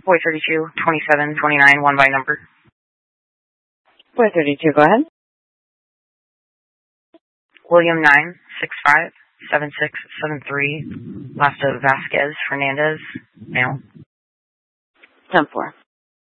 Boy 32, 27, 29, one by number. Boy 32, go ahead. William 9, 65, 76, 73. Last of Vasquez, Fernandez, male. 10-4.